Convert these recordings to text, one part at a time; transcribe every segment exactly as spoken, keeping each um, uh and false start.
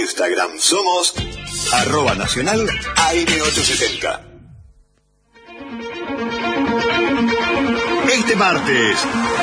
Instagram somos arroba nacional A M ochocientos setenta. Este martes,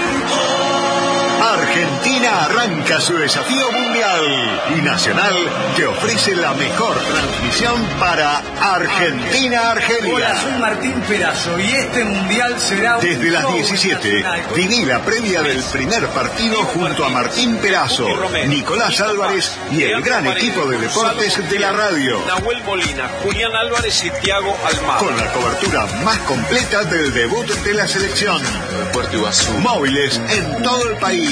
Argentina arranca su desafío mundial y Nacional te ofrece la mejor transmisión para Argentina-Argelia. Hola, soy Martín Perazo y este mundial será un Desde las diecisiete, viví la previa del primer partido junto a Martín Perazo, Nicolás Álvarez y el gran equipo de deportes de la radio. Nahuel Molina, Julián Álvarez y Thiago Almada. Con la cobertura más completa del debut de la selección. Móviles en todo el país.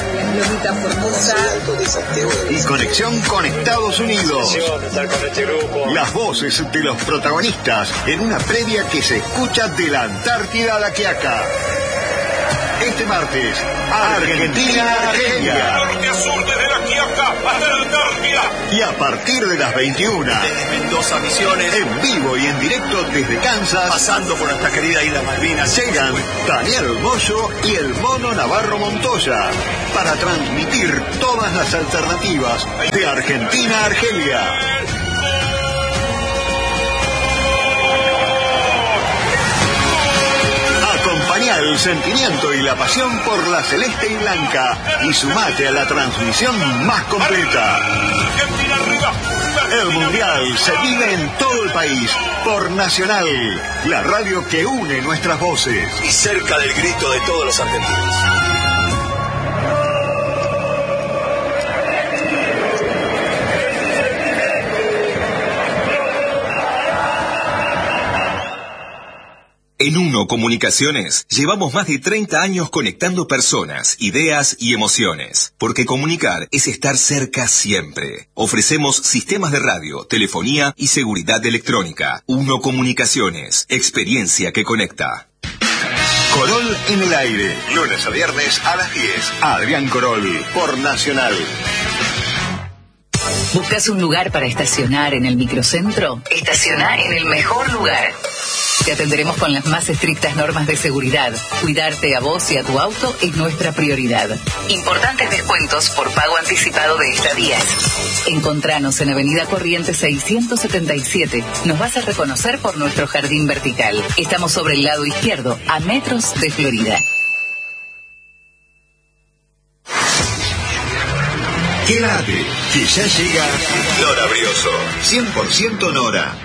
Y conexión con Estados Unidos. Las voces de los protagonistas en una previa que se escucha de la Antártida a la Quiaca. Este martes, Argentina-Argelia. Norte a sur, desde la Quiaca hasta la Antártida. Y a partir de las veintiuna, Desde Mendoza, Misiones, en vivo y en directo desde Kansas, pasando por nuestra querida isla Malvinas, llegan Daniel Moyo y el Mono Navarro Montoya para transmitir todas las alternativas de Argentina a Argelia. Acompañá el sentimiento y la pasión por la celeste y blanca y sumate a la transmisión más completa. Argentina arriba. El Mundial se vive en todo el país por Nacional, la radio que une nuestras voces. y cerca del grito de todos los argentinos. En Uno Comunicaciones llevamos más de treinta años conectando personas, ideas y emociones, porque comunicar es estar cerca siempre. Ofrecemos sistemas de radio, telefonía y seguridad electrónica. Uno Comunicaciones, experiencia que conecta. Corol en el aire, lunes a viernes a las diez. Adrián Corol, por Nacional. ¿Buscas un lugar para estacionar en el microcentro? Estaciona en el mejor lugar. Te atenderemos con las más estrictas normas de seguridad. Cuidarte a vos y a tu auto es nuestra prioridad. Importantes descuentos por pago anticipado de estadías. Encontranos en Avenida Corrientes seiscientos setenta y siete. Nos vas a reconocer por nuestro jardín vertical. Estamos sobre el lado izquierdo, a metros de Florida. Quédate, que ya llega Nora Brioso. cien por ciento Nora.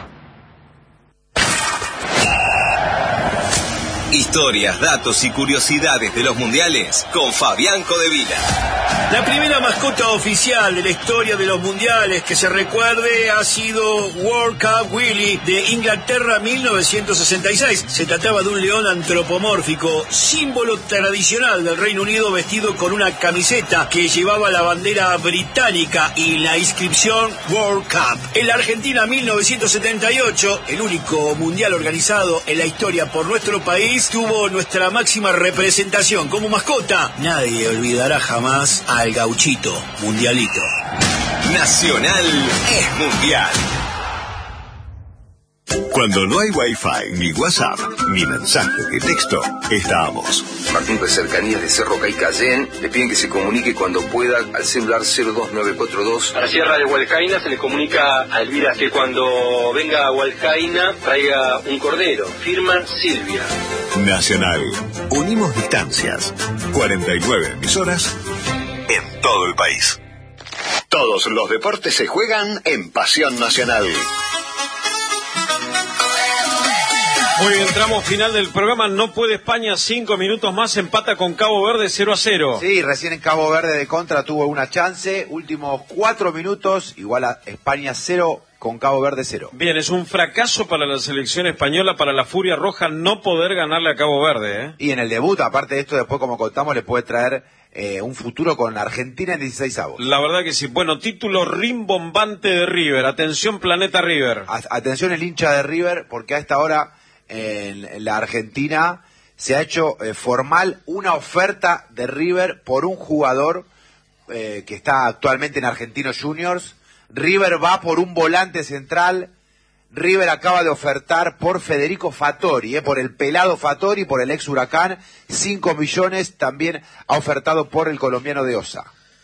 Historias, datos y curiosidades de los mundiales con Fabián Codevila. La primera mascota oficial de la historia de los mundiales que se recuerde ha sido World Cup Willy de Inglaterra mil novecientos sesenta y seis. Se trataba de un león antropomórfico, símbolo tradicional del Reino Unido, vestido con una camiseta que llevaba la bandera británica y la inscripción World Cup. En la Argentina mil novecientos setenta y ocho, el único mundial organizado en la historia por nuestro país, tuvo nuestra máxima representación como mascota. Nadie olvidará jamás al gauchito mundialito. Nacional es mundial. Cuando no hay Wi-Fi, ni WhatsApp, ni mensaje de texto, estamos. Martín de Cercanías de Cerro Caicayén le piden que se comunique cuando pueda al celular cero dos nueve cuatro dos. A la Sierra de Hualcaina se le comunica a Elvira que cuando venga a Hualcaina traiga un cordero. Firma Silvia. Nacional. Unimos distancias. cuarenta y nueve emisoras en todo el país. Todos los deportes se juegan en Pasión Nacional. Muy bien, tramo final del programa. No puede España, cinco minutos más, empata con Cabo Verde cero a cero. Sí, recién en Cabo Verde de contra tuvo una chance. Últimos cuatro minutos, igual a España cero con Cabo Verde cero. Bien, es un fracaso para la selección española, para la Furia Roja, no poder ganarle a Cabo Verde, ¿eh? Y en el debut, aparte de esto, después como contamos, le puede traer eh, un futuro con Argentina en dieciséis avos. La verdad que sí. Bueno, título rimbombante de River. Atención, Planeta River. A- atención el hincha de River, porque a esta hora en, en la Argentina se ha hecho eh, formal una oferta de River por un jugador eh, que está actualmente en Argentinos Juniors. River va por un volante central. River acaba de ofertar por Federico Fattori, eh, por el pelado Fattori, por el ex Huracán, cinco millones, también ha ofertado por el colombiano de Osa.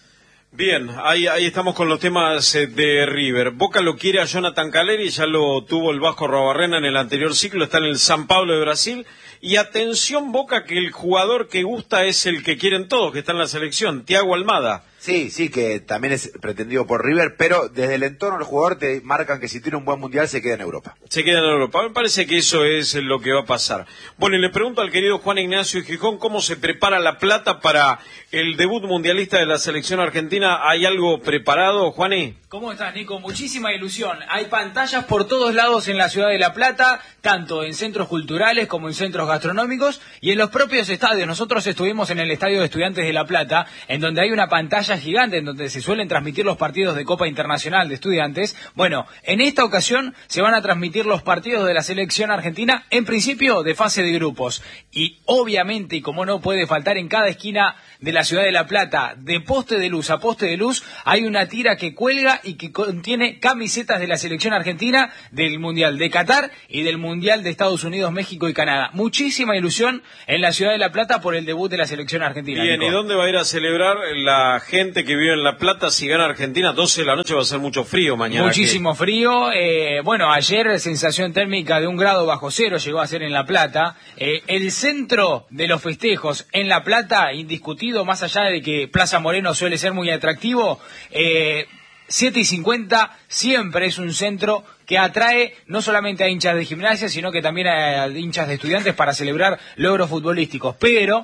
Bien, ahí, ahí estamos con los temas de River. Boca lo quiere a Jonathan Calleri, ya lo tuvo el Vasco Arruabarrena en el anterior ciclo, está en el San Pablo de Brasil. Y atención, Boca, que el jugador que gusta es el que quieren todos, que está en la selección, Thiago Almada. Sí, sí, que también es pretendido por River, pero desde el entorno del jugador te marcan que si tiene un buen mundial se queda en Europa. Se queda en Europa. Me parece que eso es lo que va a pasar. Bueno, y le pregunto al querido Juan Ignacio Gijón cómo se prepara La Plata para el debut mundialista de la selección argentina. ¿Hay algo preparado, Juani? ¿Cómo estás, Nico? Muchísima ilusión. Hay pantallas por todos lados en la ciudad de La Plata, tanto en centros culturales como en centros gastronómicos y en los propios estadios. Nosotros estuvimos en el Estadio de Estudiantes de La Plata, en donde hay una pantalla gigante en donde se suelen transmitir los partidos de Copa Internacional de Estudiantes. Bueno, en esta ocasión se van a transmitir los partidos de la selección argentina, en principio de fase de grupos. Y obviamente, y como no puede faltar, en cada esquina de la ciudad de La Plata, de poste de luz a poste de luz, hay una tira que cuelga y que contiene camisetas de la selección argentina del Mundial de Qatar y del Mundial de Estados Unidos, México y Canadá. Muchísima ilusión en la ciudad de La Plata por el debut de la selección argentina. Bien, Nico. ¿Y dónde va a ir a celebrar la gente que vive en La Plata? Si gana Argentina, doce de la noche va a ser mucho frío mañana. Muchísimo aquí. frío. Eh, bueno, ayer sensación térmica de un grado bajo cero llegó a ser en La Plata. Eh, el centro de los festejos en La Plata, indiscutido, más allá de que Plaza Moreno suele ser muy atractivo, eh, siete y cincuenta siempre es un centro que atrae no solamente a hinchas de Gimnasia, sino que también a hinchas de Estudiantes para celebrar logros futbolísticos. Pero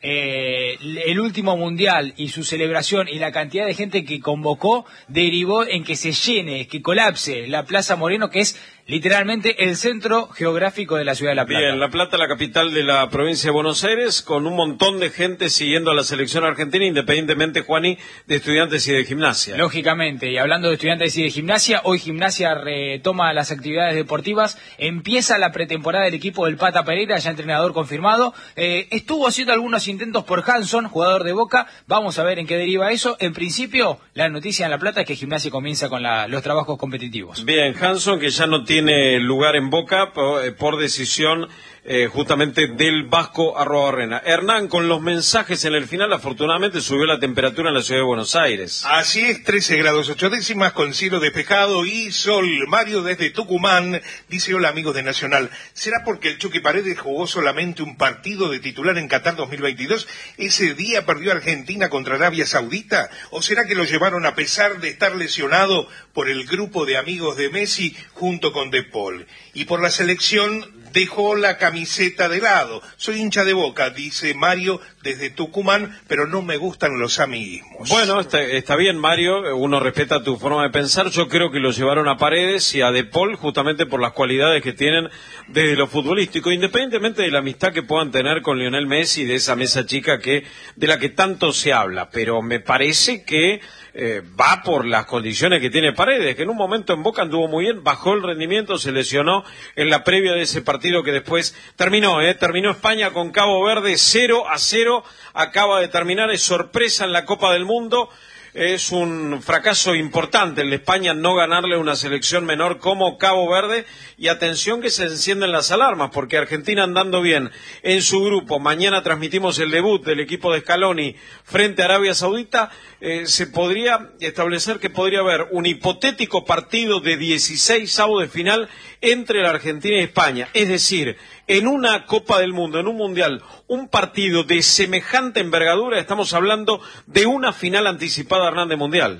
eh, el último mundial y su celebración y la cantidad de gente que convocó derivó en que se llene, que colapse la Plaza Moreno, que es literalmente el centro geográfico de la ciudad de La Plata. Bien, La Plata, la capital de la provincia de Buenos Aires, con un montón de gente siguiendo a la selección argentina, independientemente, Juaní, de Estudiantes y de Gimnasia. Lógicamente, y hablando de Estudiantes y de Gimnasia, hoy Gimnasia retoma las actividades deportivas, empieza la pretemporada del equipo del Pata Pereira, ya entrenador confirmado. Eh, estuvo haciendo algunos intentos por Hanson, jugador de Boca, vamos a ver en qué deriva eso. En principio, la noticia en La Plata es que Gimnasia comienza con la, los trabajos competitivos. Bien, Hanson, que ya no tiene tiene lugar en Boca por, por decisión eh, justamente del Vasco Arruabarrena. Hernán, con los mensajes en el final, afortunadamente subió la temperatura en la ciudad de Buenos Aires. Así es, trece grados ocho décimas con cielo despejado y sol. Mario desde Tucumán dice: hola amigos de Nacional, ¿será porque el Chucky Paredes jugó solamente un partido de titular en Qatar dos mil veintidós? ¿Ese día perdió Argentina contra Arabia Saudita? ¿O será que lo llevaron a pesar de estar lesionado por el grupo de amigos de Messi junto con De Paul? Y por la selección dejó la camiseta de lado. Soy hincha de Boca, dice Mario desde Tucumán, pero no me gustan los amiguismos. Bueno, está, está bien, Mario, uno respeta tu forma de pensar. Yo creo que lo llevaron a Paredes y a De Paul justamente por las cualidades que tienen desde lo futbolístico, independientemente de la amistad que puedan tener con Lionel Messi, de esa mesa chica que de la que tanto se habla. Pero me parece que Eh, va por las condiciones que tiene Paredes, que en un momento en Boca anduvo muy bien, bajó el rendimiento, se lesionó en la previa de ese partido que después terminó, eh, terminó España con Cabo Verde cero a cero, acaba de terminar, es sorpresa en la Copa del Mundo. Es un fracaso importante el de España no ganarle a una selección menor como Cabo Verde, y atención que se encienden las alarmas porque Argentina andando bien en su grupo, mañana transmitimos el debut del equipo de Scaloni frente a Arabia Saudita, eh, se podría establecer que podría haber un hipotético partido de dieciséis avos de final entre la Argentina y España, es decir, en una Copa del Mundo, en un Mundial, un partido de semejante envergadura, estamos hablando de una final anticipada, Hernán, de Mundial.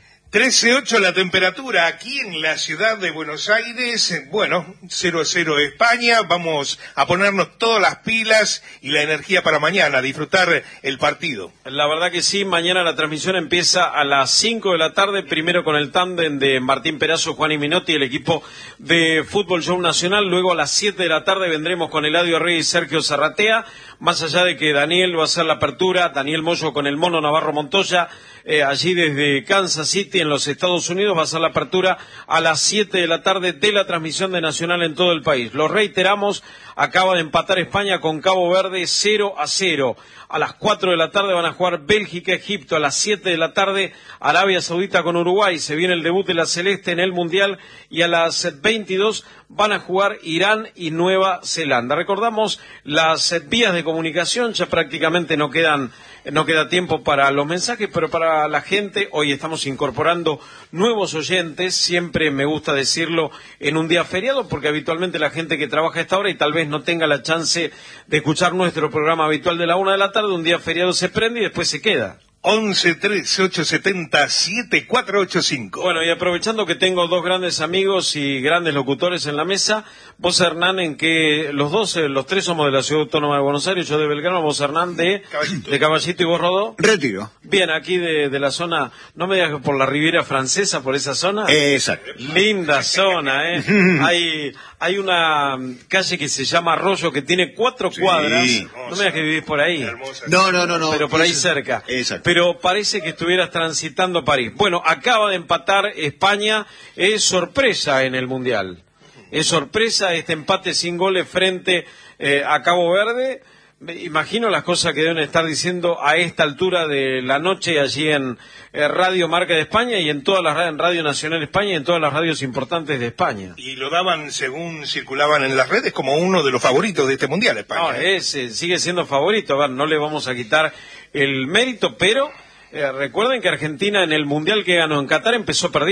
trece ocho la temperatura aquí en la ciudad de Buenos Aires. Bueno, cero a cero España. Vamos a ponernos todas las pilas y la energía para mañana, disfrutar el partido. La verdad que sí, mañana la transmisión empieza a las cinco de la tarde, primero con el tándem de Martín Perazo, Juan y Minotti, el equipo de Fútbol Show Nacional. Luego a las siete de la tarde vendremos con Eladio Rey y Sergio Zarratea. Más allá de que Daniel va a hacer la apertura, Daniel Moyo con el Mono Navarro Montoya, eh, allí desde Kansas City, City en los Estados Unidos va a ser la apertura a las siete de la tarde de la transmisión de Nacional en todo el país. Lo reiteramos, acaba de empatar España con Cabo Verde cero a cero. A las cuatro de la tarde van a jugar Bélgica-Egipto. A las siete de la tarde Arabia Saudita con Uruguay. Se viene el debut de la Celeste en el Mundial. Y a las veintidós van a jugar Irán y Nueva Zelanda. Recordamos las vías de comunicación. Ya prácticamente no quedan, no queda tiempo para los mensajes, pero para la gente, hoy estamos incorporando nuevos oyentes. Siempre me gusta decirlo en un día feriado, porque habitualmente la gente que trabaja a esta hora y tal vez no tenga la chance de escuchar nuestro programa habitual de la una de la tarde, un día feriado se prende y después se queda. once trece ocho setenta siete cuatro ocho cinco. Bueno, y aprovechando que tengo dos grandes amigos y grandes locutores en la mesa, vos, Hernán, en que los dos, eh, los tres somos de la Ciudad Autónoma de Buenos Aires, yo de Belgrano, vos, Hernán, de Caballito, de Caballito y vos, Rodó. Retiro. Bien, aquí de, de la zona, no me digas que por la Riviera Francesa, por esa zona. Eh, exacto. Linda zona, ¿eh? hay, hay una calle que se llama Arroyo que tiene cuatro sí, cuadras. No me digas que vivís por ahí. No, no, no, no. Pero por ahí cerca. Exacto. Pero parece que estuvieras transitando París. Bueno, acaba de empatar España, es sorpresa en el Mundial. Es sorpresa este empate sin goles frente eh, a Cabo Verde. Me imagino las cosas que deben estar diciendo a esta altura de la noche allí en eh, Radio Marca de España y en todas las en Radio Nacional de España y en todas las radios importantes de España. Y lo daban, según circulaban en las redes, como uno de los favoritos de este Mundial, España. No, es, eh, sigue siendo favorito. A ver, no le vamos a quitar el mérito, pero eh, recuerden que Argentina en el Mundial que ganó en Qatar empezó perdiendo.